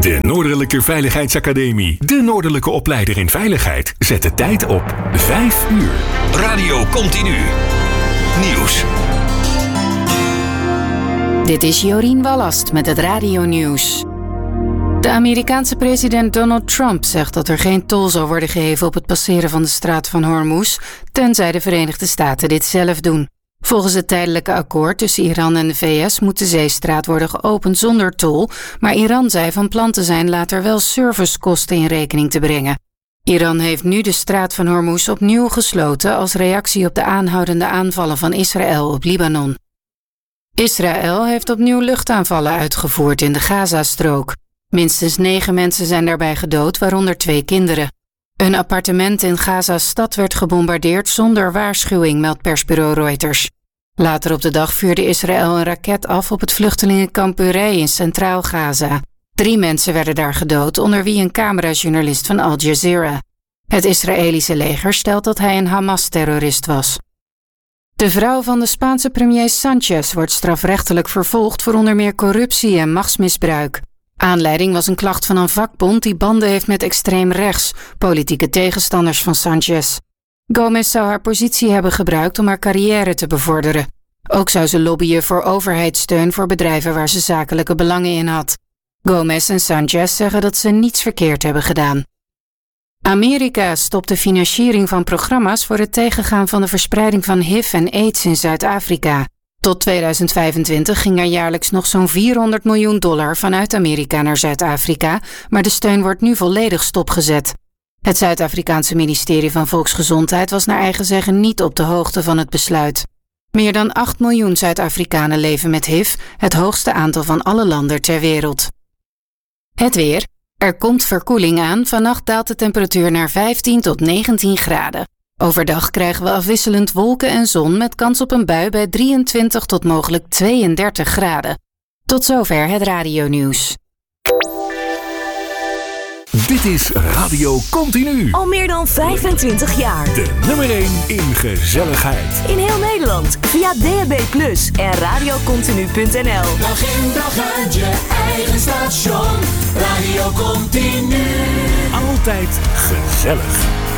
De Noordelijke Veiligheidsacademie. De Noordelijke opleider in veiligheid. Zet de tijd op 5 uur. Radio Continu. Nieuws. Dit is Jorien Wallast met het radionieuws. De Amerikaanse president Donald Trump zegt dat er geen tol zal worden geheven op het passeren van de straat van Hormuz, tenzij de Verenigde Staten dit zelf doen. Volgens het tijdelijke akkoord tussen Iran en de VS moet de zeestraat worden geopend zonder tol, maar Iran zei van plan te zijn later wel servicekosten in rekening te brengen. Iran heeft nu de straat van Hormuz opnieuw gesloten als reactie op de aanhoudende aanvallen van Israël op Libanon. Israël heeft opnieuw luchtaanvallen uitgevoerd in de Gazastrook. Minstens 9 mensen zijn daarbij gedood, waaronder 2 kinderen. Een appartement in Gaza-stad werd gebombardeerd zonder waarschuwing, meldt persbureau Reuters. Later op de dag vuurde Israël een raket af op het vluchtelingenkamp Burey in Centraal Gaza. 3 mensen werden daar gedood, onder wie een camerajournalist van Al Jazeera. Het Israëlische leger stelt dat hij een Hamas-terrorist was. De vrouw van de Spaanse premier Sanchez wordt strafrechtelijk vervolgd voor onder meer corruptie en machtsmisbruik. Aanleiding was een klacht van een vakbond die banden heeft met extreem rechts, politieke tegenstanders van Sanchez. Gomez zou haar positie hebben gebruikt om haar carrière te bevorderen. Ook zou ze lobbyen voor overheidssteun voor bedrijven waar ze zakelijke belangen in had. Gomez en Sanchez zeggen dat ze niets verkeerd hebben gedaan. Amerika stopt de financiering van programma's voor het tegengaan van de verspreiding van HIV en AIDS in Zuid-Afrika. Tot 2025 ging er jaarlijks nog zo'n $400 miljoen vanuit Amerika naar Zuid-Afrika, maar de steun wordt nu volledig stopgezet. Het Zuid-Afrikaanse ministerie van Volksgezondheid was naar eigen zeggen niet op de hoogte van het besluit. Meer dan 8 miljoen Zuid-Afrikanen leven met HIV, het hoogste aantal van alle landen ter wereld. Het weer. Er komt verkoeling aan, vannacht daalt de temperatuur naar 15 tot 19 graden. Overdag krijgen we afwisselend wolken en zon met kans op een bui bij 23 tot mogelijk 32 graden. Tot zover het radionieuws. Dit is Radio Continu. Al meer dan 25 jaar. De nummer 1 in gezelligheid. In heel Nederland via DAB+ en radiocontinu.nl. Dag in dag uit je eigen station. Radio Continu. Altijd gezellig.